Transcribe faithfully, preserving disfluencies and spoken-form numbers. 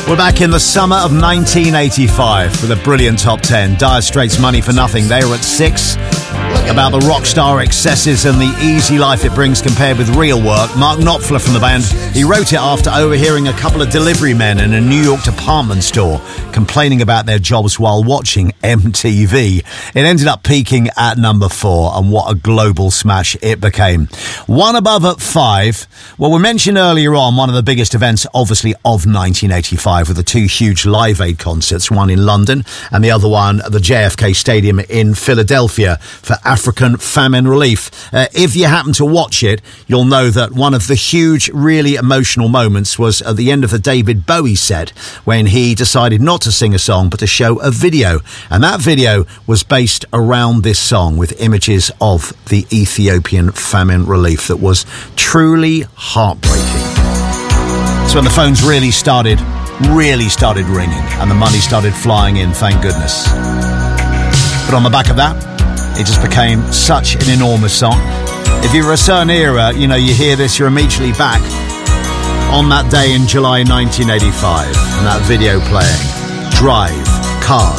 We're back in the summer of nineteen eighty-five with a brilliant top ten. Dire Straits' Money for Nothing. They were at six. About the rock star excesses and the easy life it brings compared with real work. Mark Knopfler from the band, he wrote it after overhearing a couple of delivery men in a New York department store complaining about their jobs while watching M T V. It ended up peaking at number four, and what a global smash it became. One above at five. Well, we mentioned earlier on one of the biggest events, obviously, of nineteen eighty-five with the two huge Live Aid concerts, one in London and the other one at the J F K Stadium in Philadelphia for African famine relief. Uh, if you happen to watch it, you'll know that one of the huge, really emotional moments was at the end of the David Bowie set when he decided not to sing a song but to show a video. And that video was based around this song with images of the Ethiopian famine relief that was truly heartbreaking. So when the phones really started, really started ringing and the money started flying in, thank goodness. But on the back of that, it just became such an enormous song. If you're a certain era, you know, you hear this, you're immediately back on that day in July nineteen eighty-five and that video playing. Drive, Cars.